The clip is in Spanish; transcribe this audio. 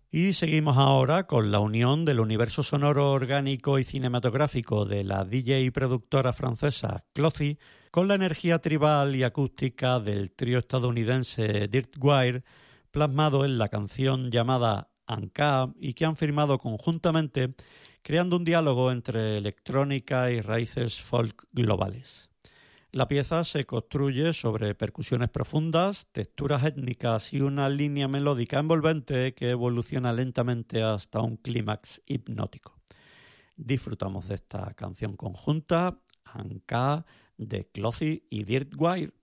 Y seguimos ahora con la unión del universo sonoro orgánico y cinematográfico de la DJ y productora francesa Clothy con la energía tribal y acústica del trío estadounidense Dirtwire, plasmado en la canción llamada Anka y que han firmado conjuntamente, creando un diálogo entre electrónica y raíces folk globales. La pieza se construye sobre percusiones profundas, texturas étnicas y una línea melódica envolvente que evoluciona lentamente hasta un clímax hipnótico. Disfrutamos de esta canción conjunta, Anka, de Clothy y Dirtwire.